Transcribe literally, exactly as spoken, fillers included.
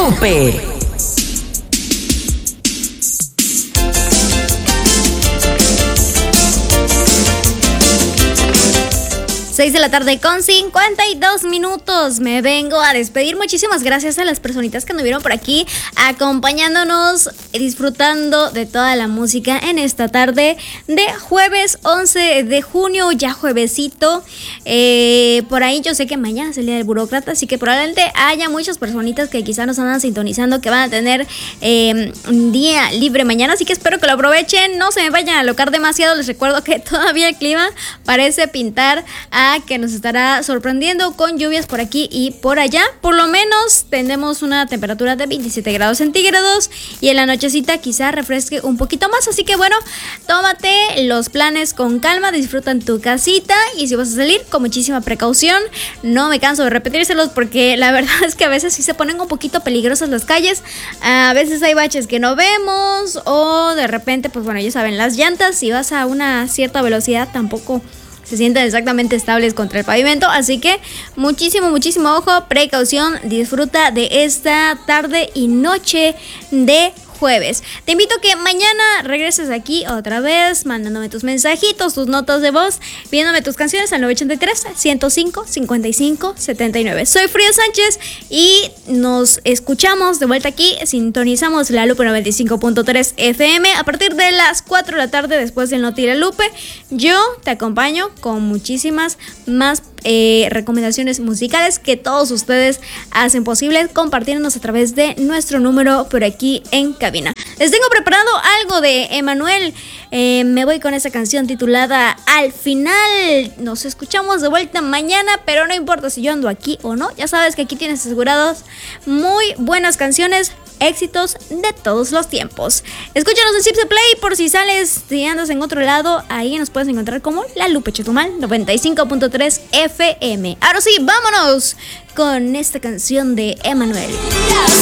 Lupe. seis de la tarde con cincuenta y dos minutos. Me vengo a despedir. Muchísimas gracias a las personitas que anduvieron por aquí acompañándonos, disfrutando de toda la música en esta tarde de jueves once de junio, ya juevesito. Eh, por ahí yo sé que mañana es el día del burócrata, así que probablemente haya muchas personitas que quizá nos andan sintonizando que van a tener eh, un día libre mañana, así que espero que lo aprovechen. No se me vayan a alocar demasiado. Les recuerdo que todavía el clima parece pintar a que nos estará sorprendiendo con lluvias por aquí y por allá. Por lo menos tendremos una temperatura de veintisiete grados centígrados y en la nochecita quizá refresque un poquito más, así que bueno, tómate los planes con calma, disfruta en tu casita y si vas a salir con muchísima precaución. No me canso de repetírselos porque la verdad es que a veces sí se ponen un poquito peligrosas las calles, a veces hay baches que no vemos o de repente pues bueno, ya saben, las llantas si vas a una cierta velocidad tampoco se sienten exactamente estables contra el pavimento, así que muchísimo, muchísimo ojo, precaución, disfruta de esta tarde y noche de jueves. Te invito a que mañana regreses aquí otra vez, mandándome tus mensajitos, tus notas de voz, viéndome tus canciones al nueve ochenta y tres, ciento cinco, cincuenta y cinco, setenta y nueve. Soy Frida Sánchez y nos escuchamos de vuelta aquí, sintonizamos la Lupe noventa y cinco punto tres F M a partir de las cuatro de la tarde después del Noti La Lupe. Yo te acompaño con muchísimas más Eh, recomendaciones musicales que todos ustedes hacen posible compartiéndonos a través de nuestro número por aquí en cabina. Les tengo preparado algo de Emmanuel. Eh, me voy con esa canción titulada Al Final. Nos escuchamos de vuelta mañana, pero no importa si yo ando aquí o no. Ya sabes que aquí tienes asegurados muy buenas canciones, éxitos de todos los tiempos. Escúchanos en Zipse Play por si sales, si andas en otro lado, ahí nos puedes encontrar como La Lupe Chetumal noventa y cinco punto tres F M. Ahora sí, vámonos con esta canción de Emmanuel.